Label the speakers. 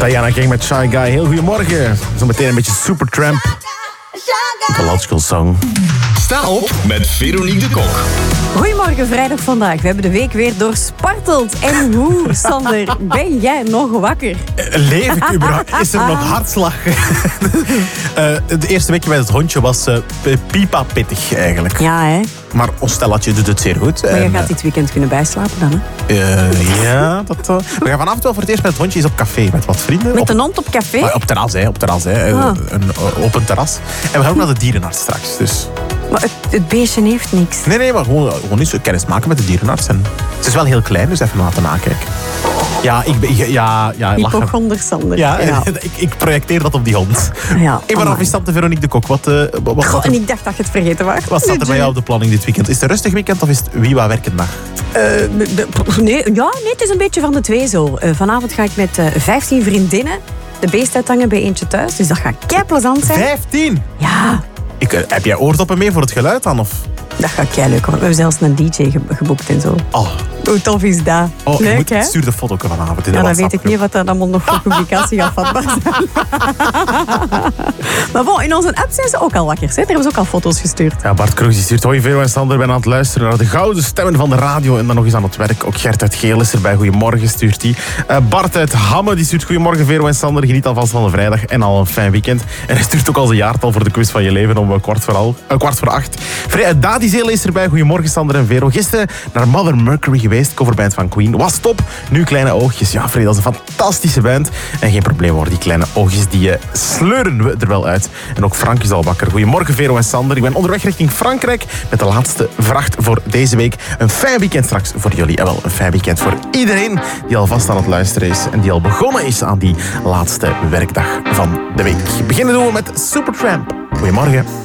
Speaker 1: Diana King met Shy Guy. Heel goedemorgen. Zo meteen een beetje Supertramp. The Logical Song.
Speaker 2: Sta op met Veronique de Kok.
Speaker 3: Goedemorgen, vrijdag vandaag. We hebben de week weer doorsparteld. En hoe, Sander, ben jij nog wakker?
Speaker 1: Leef ik überhaupt? Is er nog hartslag? De eerste weekje met het hondje was pipa pittig eigenlijk.
Speaker 3: Ja, hè?
Speaker 1: Maar ons stellatje doet het zeer goed.
Speaker 3: Maar je gaat dit weekend kunnen bijslapen dan, hè?
Speaker 1: Ja, we gaan vanavond wel voor het eerst met het hondje eens op café. Met wat vrienden.
Speaker 3: Met een hond op café?
Speaker 1: Maar op terras, hè. Op terras, hè. Een open terras. En we gaan ook naar de dierenarts straks, dus...
Speaker 3: Maar het beestje heeft niks.
Speaker 1: Nee, maar gewoon eens kennis maken met de dierenarts. En het is wel heel klein, dus even laten nakijken. Ja,
Speaker 3: Hypochonder Sander.
Speaker 1: Ja. Ik projecteer dat op die hond.
Speaker 3: Ja,
Speaker 1: maar af is dat de Veronique de Kok.
Speaker 3: En ik dacht dat je het vergeten was.
Speaker 1: Wat staat er bij jou op de planning dit weekend? Is het een rustig weekend of is het wie wat werkendag?
Speaker 3: Nee, het is een beetje van de twee zo. Vanavond ga ik met 15 vriendinnen de beest uithangen bij eentje thuis. Dus dat gaat keiplezant zijn.
Speaker 1: 15?
Speaker 3: Ja.
Speaker 1: Heb jij oordoppen mee voor het geluid dan? Of?
Speaker 3: Dat gaat keileuk worden. We hebben zelfs een DJ geboekt en zo.
Speaker 1: Oh.
Speaker 3: Hoe tof is dat? Leuk, hè?
Speaker 1: Stuur de foto vanavond in de
Speaker 3: dan
Speaker 1: WhatsApp.
Speaker 3: weet ik niet wat er allemaal nog voor publicatie gaat vatbaar zijn. Maar bon, in onze app zijn ze ook al wakker. Daar hebben ze ook al foto's gestuurd.
Speaker 1: Ja, Bart Kroes stuurt: hoi Vero en Sander, ben aan het luisteren naar de gouden stemmen van de radio en dan nog eens aan het werk. Ook Gert uit Geel is erbij. Goedemorgen, stuurt hij. Bart uit Hamme die stuurt: goedemorgen Vero en Sander, geniet alvast van de vrijdag en al een fijn weekend. En hij stuurt ook al zijn jaartal voor de quiz van je leven om 8:15. Dadi Zeel is erbij. Goedemorgen Sander en Vero. Gisteren naar Mother Mercury geweest, coverband van Queen. Was top. Nu kleine oogjes. Ja, Fred, dat is een fantastische band. En geen probleem hoor, die kleine oogjes die sleuren we er wel uit. En ook Frank is al wakker. Goedemorgen Vero en Sander. Ik ben onderweg richting Frankrijk met de laatste vracht voor deze week. Een fijn weekend straks voor jullie. En wel een fijn weekend voor iedereen die alvast aan het luisteren is en die al begonnen is aan die laatste werkdag van de week. Beginnen doen we met Supertramp. Goedemorgen.